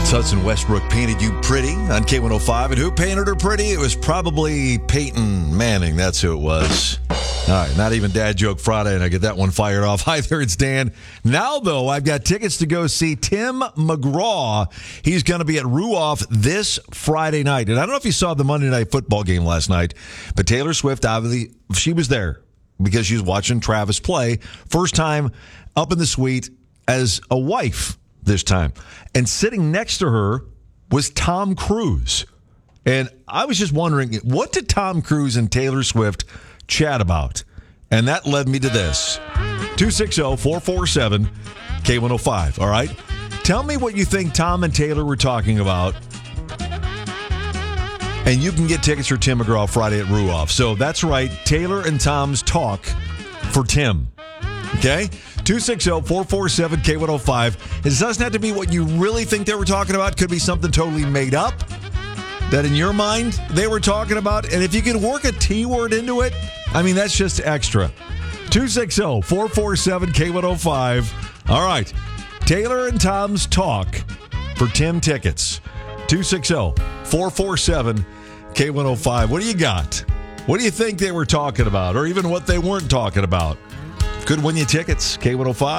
Hudson Westbrook painted you pretty on K105. And who painted her pretty? It was probably Peyton Manning. That's who it was. All right, not even Dad Joke Friday, and I get that one fired off. Hi there, it's Dan. Now, though, I've got tickets to go see Tim McGraw. He's going to be at Ruoff this Friday night. And I don't know if you saw the Monday Night Football game last night, but Taylor Swift, obviously, she was there because she was watching Travis play. First time up in the suite as a wife this time. And sitting next to her was Tom Cruise. And I was just wondering, what did Tom Cruise and Taylor Swift chat about? And that led me to this. 260-447-K105. All right? Tell me what you think Tom and Taylor were talking about. And you can get tickets for Tim McGraw Friday at Ruoff. So that's right, Taylor and Tom's talk for Tim. Okay? 260-447-K105. It doesn't have to be what you really think they were talking about. Could be something totally made up that in your mind they were talking about. And if you can work a T word into it, I mean, that's just extra. 260-447-K105. All right. Taylor and Tom's talk for Tim tickets. 260-447-K105. What do you got? What do you think they were talking about, or even what they weren't talking about? Could win you tickets. K105.